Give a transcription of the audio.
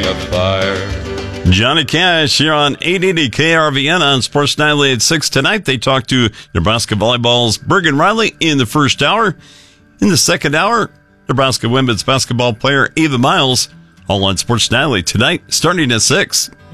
a fire. Johnny Cash here on 880 KRVN on Sports Nightly at 6 tonight. They talked to Nebraska Volleyball's Bergen Riley in the first hour. In the second hour, Nebraska women's basketball player Ava Miles, all on Sports Nightly tonight, starting at 6.